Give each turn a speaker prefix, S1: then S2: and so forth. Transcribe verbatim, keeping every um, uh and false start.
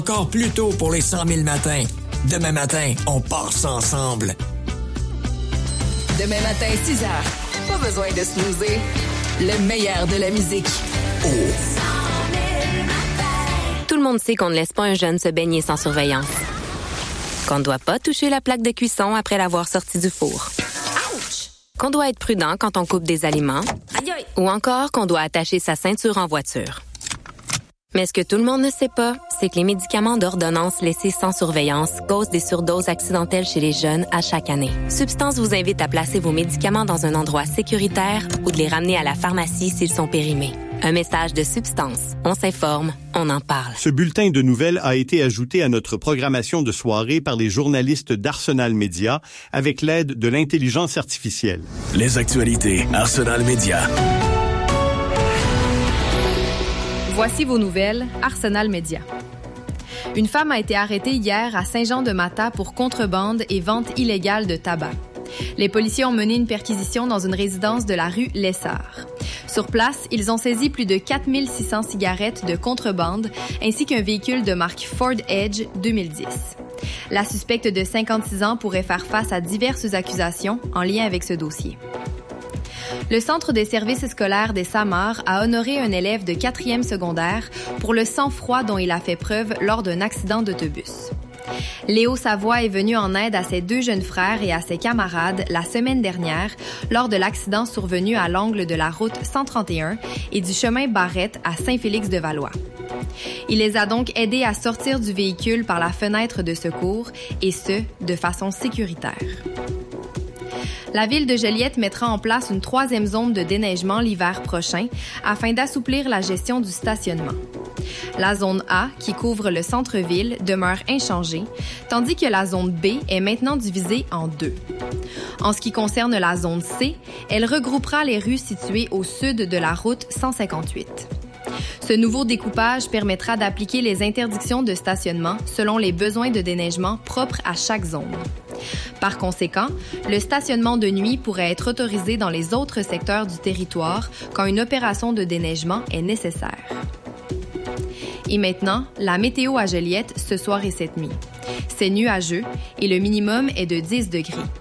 S1: Encore plus tôt pour les cent mille matins. Demain matin, on part ça ensemble.
S2: Demain matin, six heures. Pas besoin de snoozer. Le meilleur de la musique.
S1: Oh!
S3: Tout le monde sait qu'on ne laisse pas un jeune se baigner sans surveillance. Qu'on ne doit pas toucher la plaque de cuisson après l'avoir sorti du four. Ouch! Qu'on doit être prudent quand on coupe des aliments. Aïe aïe! Ou encore qu'on doit attacher sa ceinture en voiture. Mais ce que tout le monde ne sait pas, c'est que les médicaments d'ordonnance laissés sans surveillance causent des surdoses accidentelles chez les jeunes à chaque année. Substance vous invite à placer vos médicaments dans un endroit sécuritaire ou de les ramener à la pharmacie s'ils sont périmés. Un message de Substance. On s'informe, on en parle.
S4: Ce bulletin de nouvelles a été ajouté à notre programmation de soirée par les journalistes d'Arsenal Média avec l'aide de l'intelligence artificielle.
S5: Les actualités Arsenal Média.
S6: Voici vos nouvelles, Arsenal Média. Une femme a été arrêtée hier à Saint-Jean-de-Mata pour contrebande et vente illégale de tabac. Les policiers ont mené une perquisition dans une résidence de la rue Lessard. Sur place, ils ont saisi plus de quatre mille six cents cigarettes de contrebande ainsi qu'un véhicule de marque Ford Edge deux mille dix. La suspecte de cinquante-six ans pourrait faire face à diverses accusations en lien avec ce dossier. Le Centre des services scolaires des Samars a honoré un élève de quatrième secondaire pour le sang-froid dont il a fait preuve lors d'un accident d'autobus. Léo Savoie est venu en aide à ses deux jeunes frères et à ses camarades la semaine dernière lors de l'accident survenu à l'angle de la route cent trente et un et du chemin Barrette à Saint-Félix-de-Valois. Il les a donc aidés à sortir du véhicule par la fenêtre de secours et ce, de façon sécuritaire. La ville de Joliette mettra en place une troisième zone de déneigement l'hiver prochain afin d'assouplir la gestion du stationnement. La zone A, qui couvre le centre-ville, demeure inchangée, tandis que la zone B est maintenant divisée en deux. En ce qui concerne la zone C, elle regroupera les rues situées au sud de la route cent cinquante-huit. Ce nouveau découpage permettra d'appliquer les interdictions de stationnement selon les besoins de déneigement propres à chaque zone. Par conséquent, le stationnement de nuit pourrait être autorisé dans les autres secteurs du territoire quand une opération de déneigement est nécessaire. Et maintenant, la météo à Joliette ce soir et cette nuit. C'est nuageux et le minimum est de dix degrés.